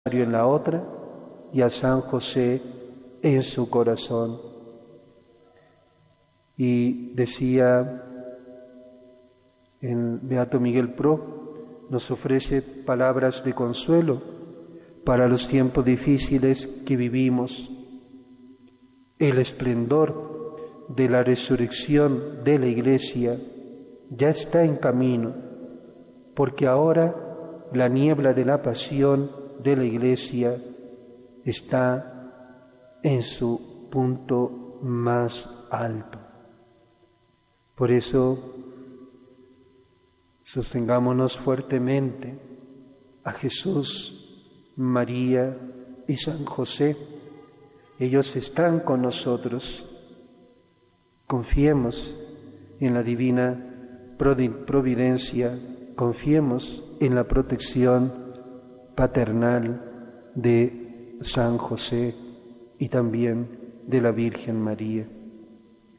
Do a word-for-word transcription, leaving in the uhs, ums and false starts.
en la otra y a San José en su corazón. Y decía el Beato Miguel Pro, nos ofrece palabras de consuelo para los tiempos difíciles que vivimos. El esplendor de la resurrección de la Iglesia ya está en camino, porque ahora la niebla de la pasión de la Iglesia está en su punto más alto. Por eso, sostengámonos fuertemente a Jesús, María y San José. Ellos están con nosotros. Confiemos en la divina providencia, confiemos en la protección paternal de San José y también de la Virgen María.